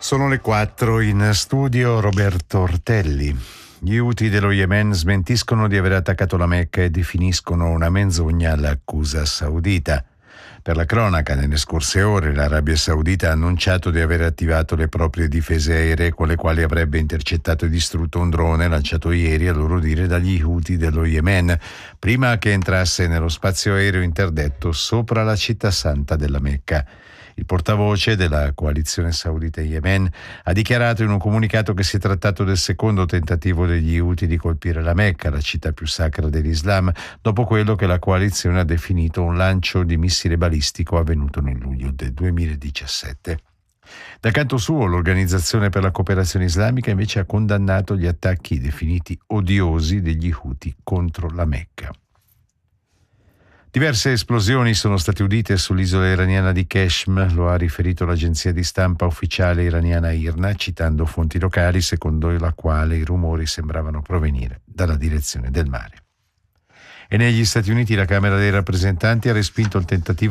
Sono le 4 in studio Roberto Ortelli. Gli Houthi dello Yemen smentiscono di aver attaccato la Mecca e definiscono una menzogna l'accusa saudita. Per la cronaca, nelle scorse ore l'Arabia Saudita ha annunciato di aver attivato le proprie difese aeree con le quali avrebbe intercettato e distrutto un drone lanciato ieri, a loro dire, dagli Houthi dello Yemen, prima che entrasse nello spazio aereo interdetto sopra la città santa della Mecca. Il portavoce della coalizione saudita Yemen ha dichiarato in un comunicato che si è trattato del secondo tentativo degli Houthi di colpire la Mecca, la città più sacra dell'Islam, dopo quello che la coalizione ha definito un lancio di missile balistico avvenuto nel luglio del 2017. Dal canto suo, l'Organizzazione per la Cooperazione Islamica invece ha condannato gli attacchi definiti odiosi degli Houthi contro la Mecca. Diverse esplosioni sono state udite sull'isola iraniana di Qeshm, lo ha riferito l'agenzia di stampa ufficiale iraniana IRNA, citando fonti locali secondo la quale i rumori sembravano provenire dalla direzione del mare. E negli Stati Uniti la Camera dei rappresentanti ha respinto il tentativo